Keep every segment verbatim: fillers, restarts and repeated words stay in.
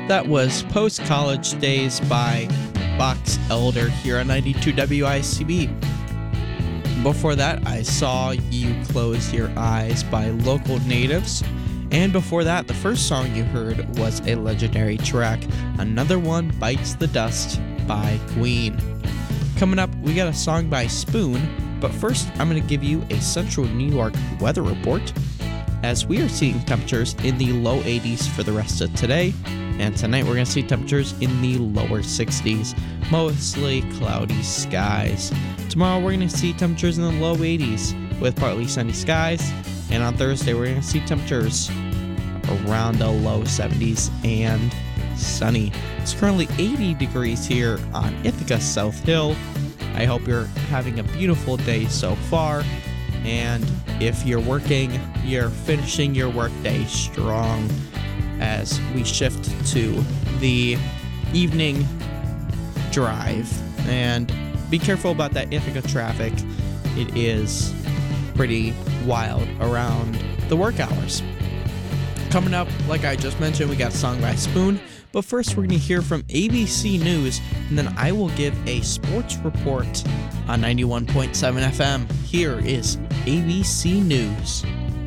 That was Post College Days by Box Elder here on ninety-two W I C B. Before that, I Saw You Close Your Eyes by Local Natives. And before that, the first song you heard was a legendary track, Another One Bites the Dust by Queen. Coming up, we got a song by Spoon, but first I'm going to give you a Central New York weather report, as we are seeing temperatures in the low eighties for the rest of today, and tonight we're going to see temperatures in the lower sixties, mostly cloudy skies. Tomorrow we're going to see temperatures in the low eighties with partly sunny skies, and on Thursday we're going to see temperatures around the low seventies and sunny. It's currently eighty degrees here on Ithaca South Hill. I hope you're having a beautiful day so far, and if you're working, you're finishing your workday strong as we shift to the evening drive. And be careful about that Ithaca traffic. It is pretty wild around the work hours. Coming up, like I just mentioned, we got a song by Spoon, but first we're going to hear from A B C News, and then I will give a sports report on ninety-one point seven F M. Here is A B C News.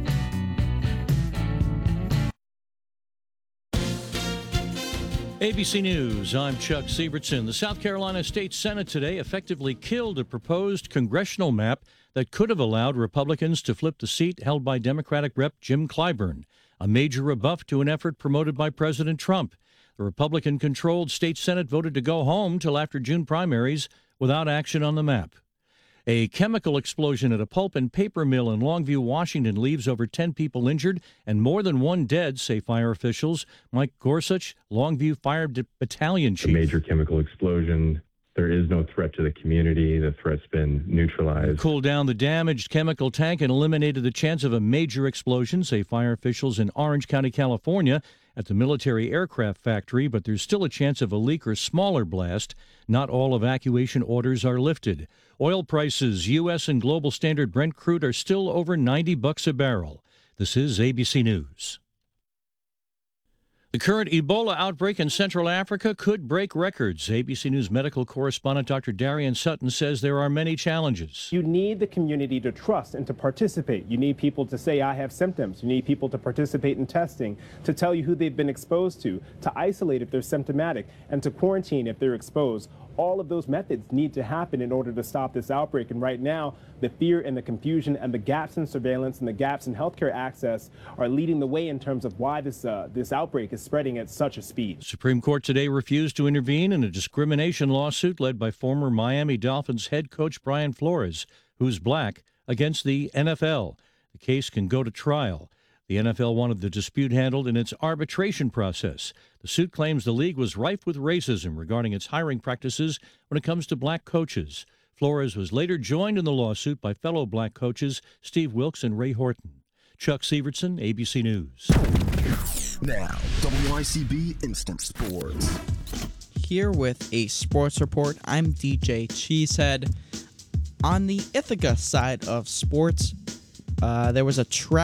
A B C News, I'm Chuck Siebertson. The South Carolina State Senate today effectively killed a proposed congressional map that could have allowed Republicans to flip the seat held by Democratic Rep Jim Clyburn, a major rebuff to an effort promoted by President Trump. The Republican-controlled state Senate voted to go home till after June primaries without action on the map. A chemical explosion at a pulp and paper mill in Longview, Washington, leaves over ten people injured and more than one dead, say fire officials. Mike Gorsuch, Longview Fire D- Battalion Chief. A major chemical explosion. There is no threat to the community. The threat's been neutralized. Cooled down the damaged chemical tank and eliminated the chance of a major explosion, say fire officials in Orange County, California, at the military aircraft factory, but there's still a chance of a leak or smaller blast. Not all evacuation orders are lifted. Oil prices, U S and global standard Brent crude, are still over ninety bucks a barrel. This is A B C News. The current Ebola outbreak in Central Africa could break records. A B C News medical correspondent Doctor Darian Sutton says there are many challenges. You need the community to trust and to participate. You need people to say, I have symptoms. You need people to participate in testing, to tell you who they've been exposed to, to isolate if they're symptomatic, and to quarantine if they're exposed. All of those methods need to happen in order to stop this outbreak. And right now, the fear and the confusion and the gaps in surveillance and the gaps in healthcare access are leading the way in terms of why this uh, this outbreak is spreading at such a speed. The Supreme Court today refused to intervene in a discrimination lawsuit led by former Miami Dolphins head coach Brian Flores, who's black, against the N F L. The case can go to trial. The N F L wanted the dispute handled in its arbitration process. The suit claims the league was rife with racism regarding its hiring practices when it comes to black coaches. Flores was later joined in the lawsuit by fellow black coaches Steve Wilkes and Ray Horton. Chuck Sievertson, A B C News. Now, W I C B Instant Sports. Here with a sports report, I'm D J Cheesehead. On the Ithaca side of sports, uh, there was a track